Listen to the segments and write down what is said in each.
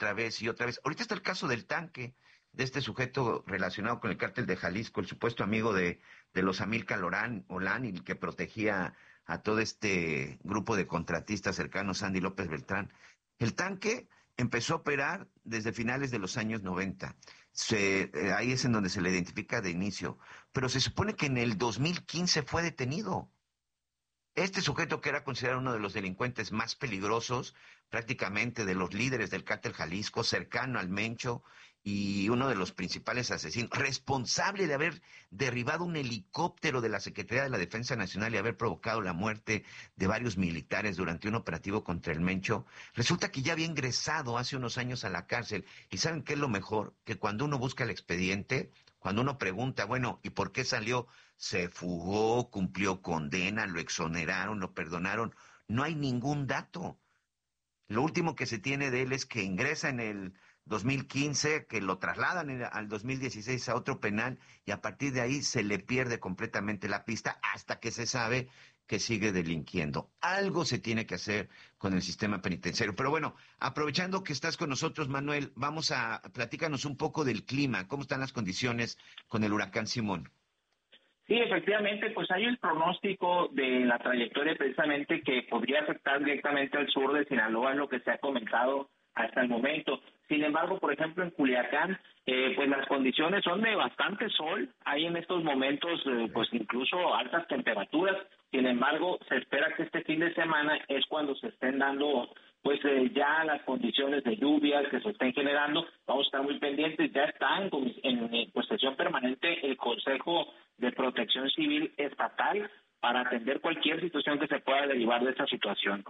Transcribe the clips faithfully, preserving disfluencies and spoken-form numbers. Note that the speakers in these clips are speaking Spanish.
otra vez y otra vez. Ahorita está el caso del tanque, de este sujeto relacionado con el cártel de Jalisco, el supuesto amigo de, de los Amílcar Olán, Olán, y el que protegía a todo este grupo de contratistas cercanos a Andy López Beltrán. El tanque empezó a operar desde finales de los años noventa. Se, eh, ahí es en donde se le identifica de inicio. Pero se supone que en el dos mil quince fue detenido. Este sujeto, que era considerado uno de los delincuentes más peligrosos, prácticamente de los líderes del cártel Jalisco, cercano al Mencho, y uno de los principales asesinos, responsable de haber derribado un helicóptero de la Secretaría de la Defensa Nacional y haber provocado la muerte de varios militares durante un operativo contra el Mencho, resulta que ya había ingresado hace unos años a la cárcel. ¿Y saben qué es lo mejor? Que cuando uno busca el expediente, cuando uno pregunta, bueno, ¿y por qué salió? Se fugó, cumplió condena, lo exoneraron, lo perdonaron. No hay ningún dato. Lo último que se tiene de él es que ingresa en el dos mil quince, que lo trasladan en- al dos mil dieciséis a otro penal, y a partir de ahí se le pierde completamente la pista hasta que se sabe que sigue delinquiendo. Algo se tiene que hacer con el sistema penitenciario. Pero bueno, aprovechando que estás con nosotros, Manuel, vamos a platícanos un poco del clima. ¿Cómo están las condiciones con el huracán Simón? Sí, efectivamente, pues hay el pronóstico de la trayectoria precisamente que podría afectar directamente al sur de Sinaloa, es lo que se ha comentado hasta el momento. Sin embargo, por ejemplo, en Culiacán, eh, pues las condiciones son de bastante sol, hay en estos momentos eh, pues incluso altas temperaturas. Sin embargo, se espera que este fin de semana es cuando se estén dando pues eh, ya las condiciones de lluvias que se estén generando. Vamos a estar muy pendientes. Ya está en, en, en pues, sesión permanente el Consejo de Protección Civil Estatal para atender cualquier situación que se pueda derivar de esta situación.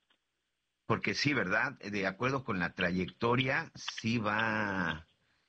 Porque sí, ¿verdad? De acuerdo con la trayectoria, sí va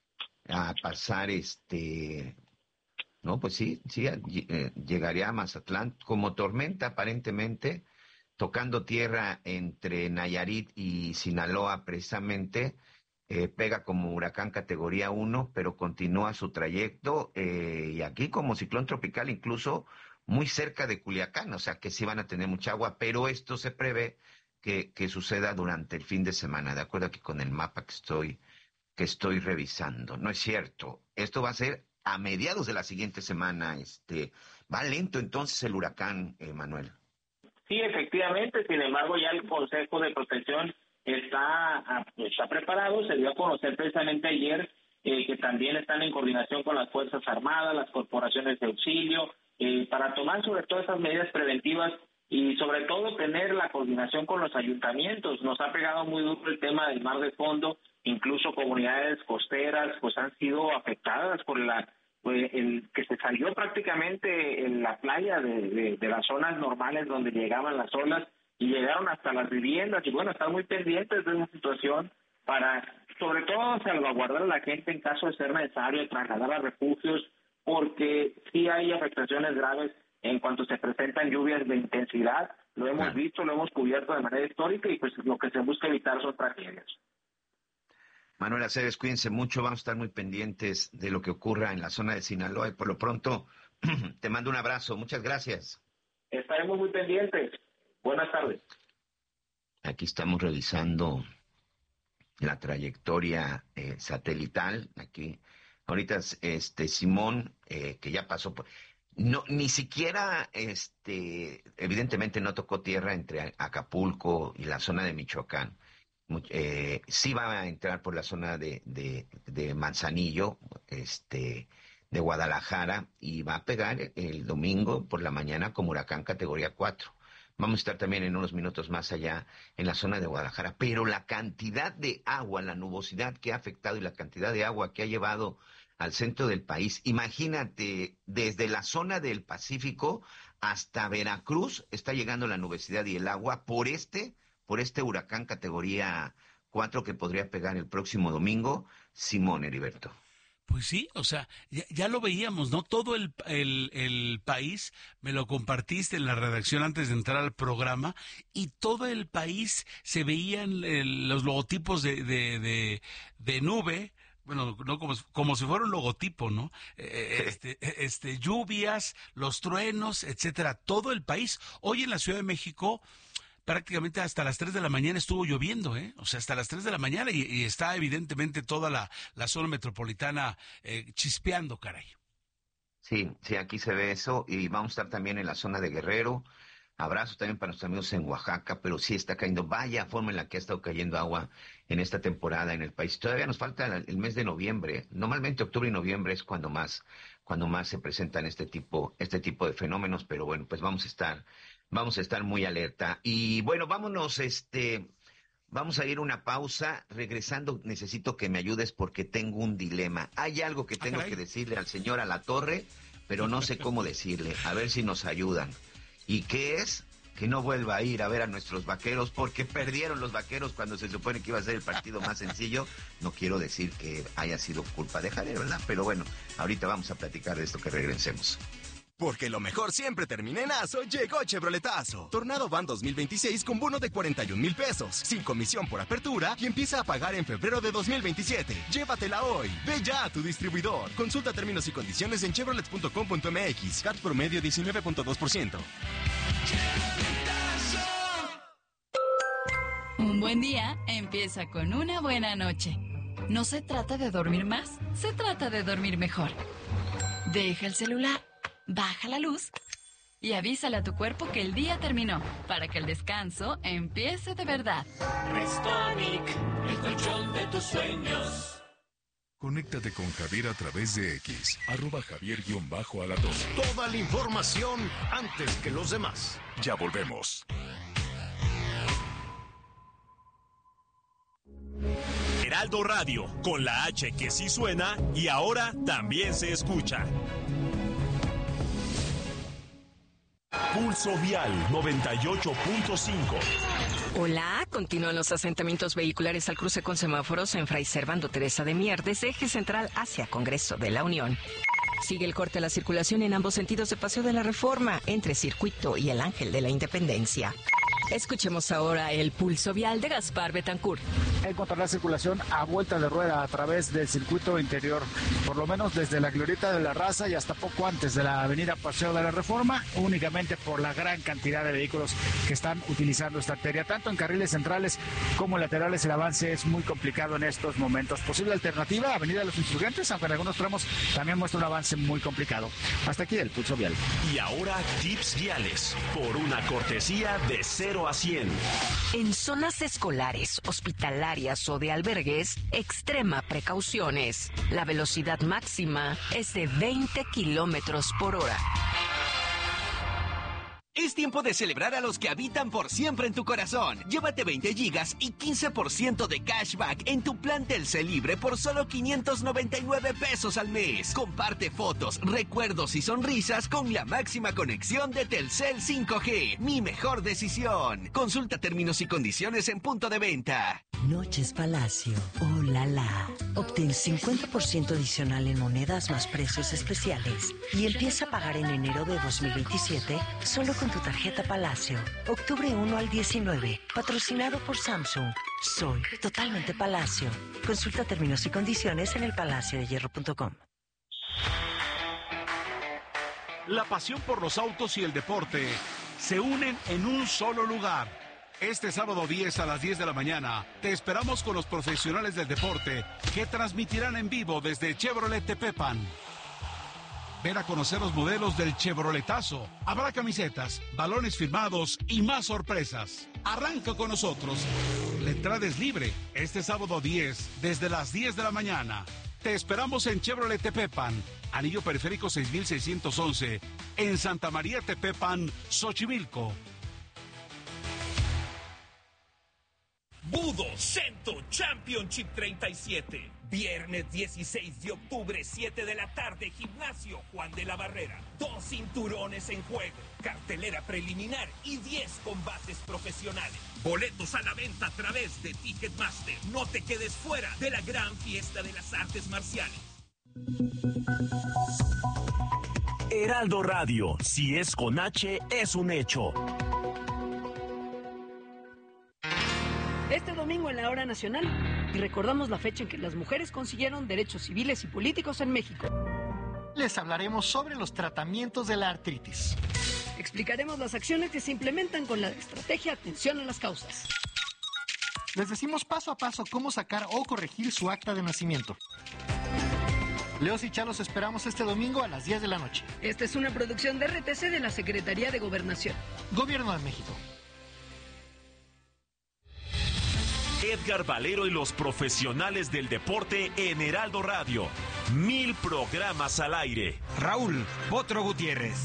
a pasar este, no, pues sí, sí, eh, llegaría a Mazatlán como tormenta aparentemente, tocando tierra entre Nayarit y Sinaloa precisamente, eh, pega como huracán categoría uno, pero continúa su trayecto, eh, y aquí como ciclón tropical incluso muy cerca de Culiacán, o sea que sí van a tener mucha agua, pero esto se prevé que, que suceda durante el fin de semana, de acuerdo aquí con el mapa que estoy que estoy revisando. No es cierto. Esto va a ser a mediados de la siguiente semana. Este, va lento entonces el huracán, eh, Manuel. Sí, efectivamente. Sin embargo, ya el Consejo de Protección está, está preparado. Se dio a conocer precisamente ayer eh, que también están en coordinación con las Fuerzas Armadas, las corporaciones de auxilio, eh, para tomar sobre todo esas medidas preventivas y sobre todo tener la coordinación con los ayuntamientos. Nos ha pegado muy duro el tema del mar de fondo, incluso comunidades costeras pues han sido afectadas por la pues, el que se salió prácticamente en la playa de, de, de las zonas normales donde llegaban las olas y llegaron hasta las viviendas. Y bueno, están muy pendientes de esa situación para sobre todo salvaguardar a la gente en caso de ser necesario, trasladar a refugios, porque sí hay afectaciones graves en cuanto se presentan lluvias de intensidad. Lo hemos Claro. visto, lo hemos cubierto de manera histórica y pues lo que se busca evitar son tragedias. Manuel Aceves, cuídense mucho, vamos a estar muy pendientes de lo que ocurra en la zona de Sinaloa y por lo pronto te mando un abrazo, muchas gracias. Estaremos muy pendientes. Buenas tardes. Aquí estamos revisando la trayectoria eh, satelital, aquí, ahorita este Simón, eh, que ya pasó por, no, ni siquiera, este, evidentemente no tocó tierra entre Acapulco y la zona de Michoacán. Much- eh, sí va a entrar por la zona de, de, de Manzanillo, este, de Guadalajara, y va a pegar el domingo por la mañana como huracán categoría cuatro. Vamos a estar también en unos minutos más allá en la zona de Guadalajara, pero la cantidad de agua, la nubosidad que ha afectado y la cantidad de agua que ha llevado al centro del país, imagínate, desde la zona del Pacífico hasta Veracruz está llegando la nubosidad y el agua por este, por este huracán categoría cuatro que podría pegar el próximo domingo, Simón Heriberto. Pues sí, o sea, ya, ya lo veíamos, ¿no? Todo el, el, el país, me lo compartiste en la redacción antes de entrar al programa, y todo el país se veían el- los logotipos de, de, de, de nube, bueno, no como, como si fuera un logotipo, ¿no? Eh, Este, este, lluvias, los truenos, etcétera, todo el país. Hoy en la Ciudad de México, prácticamente hasta las tres de la mañana estuvo lloviendo, ¿eh? O sea, hasta las tres de la mañana y, y está evidentemente toda la, la zona metropolitana eh, chispeando, caray. Sí, sí, aquí se ve eso y vamos a estar también en la zona de Guerrero. Abrazos también para nuestros amigos en Oaxaca, pero sí está cayendo, vaya forma en la que ha estado cayendo agua en esta temporada en el país. Todavía nos falta el mes de noviembre. Normalmente octubre y noviembre es cuando más, cuando más se presentan este tipo, este tipo de fenómenos, pero bueno, pues vamos a estar, vamos a estar muy alerta. Y bueno, vámonos, este, vamos a ir a una pausa. Regresando, necesito que me ayudes porque tengo un dilema. Hay algo que tengo que decirle al señor Alatorre, pero no sé cómo decirle. A ver si nos ayudan. ¿Y qué es? Que no vuelva a ir a ver a nuestros Vaqueros porque perdieron los Vaqueros cuando se supone que iba a ser el partido más sencillo. No quiero decir que haya sido culpa de Javier, ¿verdad? Pero bueno, ahorita vamos a platicar de esto que regresemos. Porque lo mejor siempre termina en Aso, llegó Chevroletazo. Tornado Van dos mil veintiséis con bono de cuarenta y un mil pesos, sin comisión por apertura y empieza a pagar en febrero de dos mil veintisiete. Llévatela hoy. Ve ya a tu distribuidor. Consulta términos y condiciones en chevrolet punto com punto m x. C A T promedio diecinueve punto dos por ciento. Un buen día empieza con una buena noche. No se trata de dormir más, se trata de dormir mejor. Deja el celular, baja la luz y avísale a tu cuerpo que el día terminó para que el descanso empiece de verdad. Restonic, el colchón de tus sueños. Conéctate con Javier a través de X, arroba Javier-Alatorre. Toda la información antes que los demás. Ya volvemos. Heraldo Radio, con la H que sí suena y ahora también se escucha. Pulso Vial noventa y ocho punto cinco. Hola, continúan los asentamientos vehiculares al cruce con semáforos en Fray Servando Teresa de Mier, desde Eje Central hacia Congreso de la Unión. Sigue el corte a la circulación en ambos sentidos de Paseo de la Reforma, entre Circuito y el Ángel de la Independencia. Escuchemos ahora el pulso vial de Gaspar Betancourt. Encontrar la circulación a vuelta de rueda a través del circuito interior, por lo menos desde la Glorieta de la Raza y hasta poco antes de la avenida Paseo de la Reforma, únicamente por la gran cantidad de vehículos que están utilizando esta arteria. Tanto en carriles centrales como laterales el avance es muy complicado en estos momentos. Posible alternativa, Avenida de los Insurgentes, aunque en algunos tramos también muestra un avance muy complicado. Hasta aquí el pulso vial. Y ahora tips viales, por una cortesía de cero a cien. En zonas escolares, hospitalarias o de albergues, extrema precauciones. La velocidad máxima es de veinte kilómetros por hora. Es tiempo de celebrar a los que habitan por siempre en tu corazón. Llévate veinte gigas y quince por ciento de cashback en tu plan Telcel Libre por solo quinientos noventa y nueve pesos al mes. Comparte fotos, recuerdos y sonrisas con la máxima conexión de Telcel cinco G. Mi mejor decisión. Consulta términos y condiciones en punto de venta. Noches Palacio. Oh la la. Obtén cincuenta por ciento adicional en monedas más precios especiales y empieza a pagar en enero de dos mil veintisiete solo con tu tarjeta Palacio. Octubre uno al diecinueve. Patrocinado por Samsung. Soy totalmente Palacio. Consulta términos y condiciones en el palacio de hierro punto com. La pasión por los autos y el deporte se unen en un solo lugar. Este sábado diez a las diez de la mañana, te esperamos con los profesionales del deporte que transmitirán en vivo desde Chevrolet Tepepan. Ven a conocer los modelos del Chevroletazo. Habrá camisetas, balones firmados y más sorpresas. Arranca con nosotros. La entrada es libre este sábado diez, desde las diez de la mañana. Te esperamos en Chevrolet Tepepan, Anillo Periférico seis mil seiscientos once, en Santa María Tepepan, Xochimilco. Budo Cento Championship treinta y siete. Viernes dieciséis de octubre, siete de la tarde, Gimnasio Juan de la Barrera. Dos cinturones en juego, cartelera preliminar y diez combates profesionales. Boletos a la venta a través de Ticketmaster. No te quedes fuera de la gran fiesta de las artes marciales. Heraldo Radio, si es con H, es un hecho. Este domingo en la Hora Nacional recordamos la fecha en que las mujeres consiguieron derechos civiles y políticos en México. Les hablaremos sobre los tratamientos de la artritis. Explicaremos las acciones que se implementan con la estrategia Atención a las Causas. Les decimos paso a paso cómo sacar o corregir su acta de nacimiento. Leos y Chá los esperamos este domingo a las diez de la noche. Esta es una producción de R T C de la Secretaría de Gobernación. Gobierno de México. Edgar Valero y los profesionales del deporte en Heraldo Radio. Mil programas al aire. Raúl Potro Gutiérrez.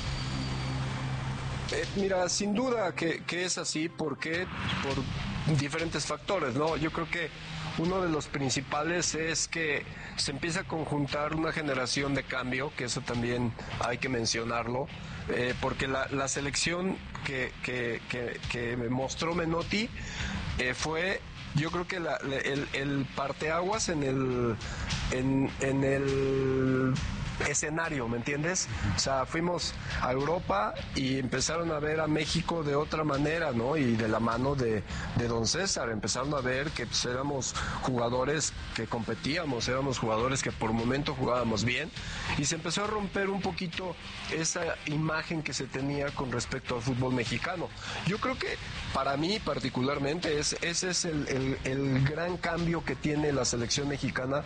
Eh, mira, sin duda que, que es así, porque por diferentes factores, ¿no? Yo creo que uno de los principales es que se empieza a conjuntar una generación de cambio, que eso también hay que mencionarlo, eh, porque la, la selección que, que, que, que mostró Menotti eh, fue, yo creo que la, el, el parteaguas en el, en, en el escenario, ¿me entiendes? O sea, fuimos a Europa y empezaron a ver a México de otra manera, ¿no? Y de la mano de, de don César, empezaron a ver que pues, éramos jugadores que competíamos, éramos jugadores que por momento jugábamos bien, y se empezó a romper un poquito esa imagen que se tenía con respecto al fútbol mexicano. Yo creo que para mí particularmente es, ese es el, el, el gran cambio que tiene la selección mexicana.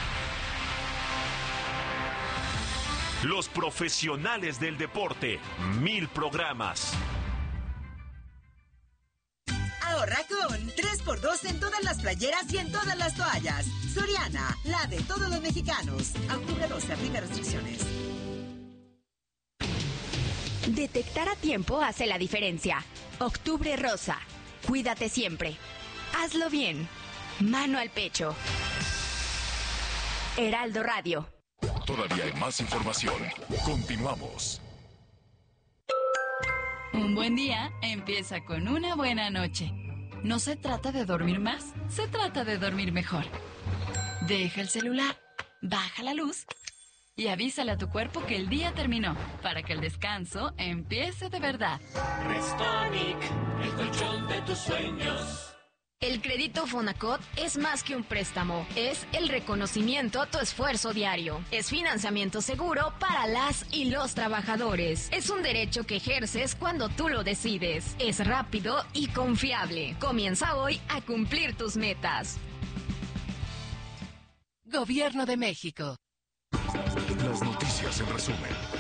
Los profesionales del deporte, mil programas. Ahorra con tres por dos en todas las playeras y en todas las toallas. Soriana, la de todos los mexicanos. A octubre doce, aplica restricciones. Detectar a tiempo hace la diferencia. Octubre rosa. Cuídate siempre. Hazlo bien. Mano al pecho. Heraldo Radio. Todavía hay más información. Continuamos. Un buen día empieza con una buena noche. No se trata de dormir más, se trata de dormir mejor. Deja el celular, baja la luz y avísale a tu cuerpo que el día terminó, para que el descanso empiece de verdad. Restonic, el colchón de tus sueños. El crédito Fonacot es más que un préstamo, es el reconocimiento a tu esfuerzo diario. Es financiamiento seguro para las y los trabajadores. Es un derecho que ejerces cuando tú lo decides. Es rápido y confiable. Comienza hoy a cumplir tus metas. Gobierno de México. Las noticias en resumen.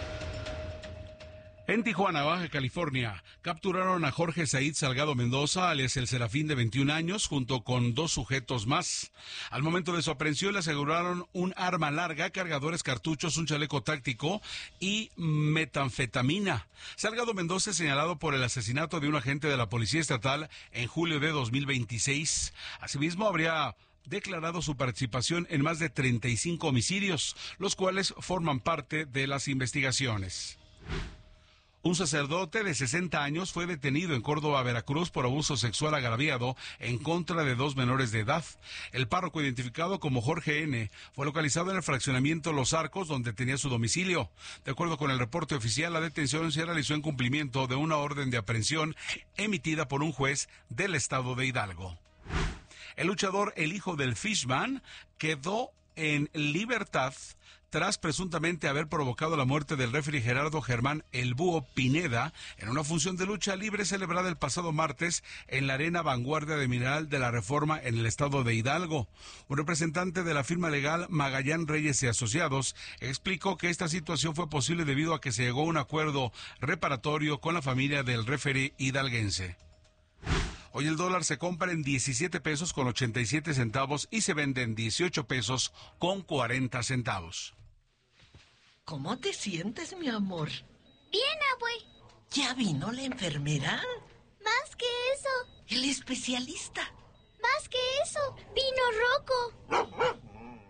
En Tijuana, Baja California, capturaron a Jorge Said Salgado Mendoza, alias el Serafín, de veintiún años, junto con dos sujetos más. Al momento de su aprehensión le aseguraron un arma larga, cargadores, cartuchos, un chaleco táctico y metanfetamina. Salgado Mendoza es señalado por el asesinato de un agente de la Policía Estatal en julio de dos mil veintiséis. Asimismo, habría declarado su participación en más de treinta y cinco homicidios, los cuales forman parte de las investigaciones. Un sacerdote de sesenta años fue detenido en Córdoba, Veracruz, por abuso sexual agraviado en contra de dos menores de edad. El párroco, identificado como Jorge N., fue localizado en el fraccionamiento Los Arcos, donde tenía su domicilio. De acuerdo con el reporte oficial, la detención se realizó en cumplimiento de una orden de aprehensión emitida por un juez del estado de Hidalgo. El luchador, el hijo del Fishman, quedó en libertad tras presuntamente haber provocado la muerte del referee Gerardo Germán El Búho Pineda en una función de lucha libre celebrada el pasado martes en la Arena Vanguardia de Mineral de la Reforma en el estado de Hidalgo. Un representante de la firma legal Magallán Reyes y Asociados explicó que esta situación fue posible debido a que se llegó a un acuerdo reparatorio con la familia del referee hidalguense. Hoy el dólar se compra en diecisiete pesos con ochenta y siete centavos y se vende en dieciocho pesos con cuarenta centavos. ¿Cómo te sientes, mi amor? Bien, abue. ¿Ya vino la enfermera? Más que eso. El especialista. Más que eso. Vino Rocco.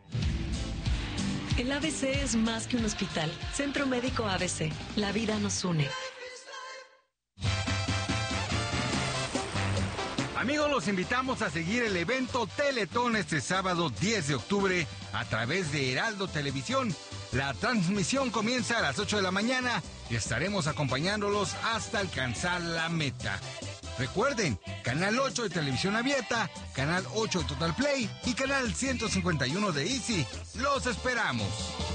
El A B C es más que un hospital. Centro Médico A B C. La vida nos une. Amigos, los invitamos a seguir el evento Teletón este sábado diez de octubre a través de Heraldo Televisión. La transmisión comienza a las ocho de la mañana y estaremos acompañándolos hasta alcanzar la meta. Recuerden, Canal ocho de Televisión Abierta, Canal ocho de Total Play y Canal ciento cincuenta y uno de Easy. ¡Los esperamos!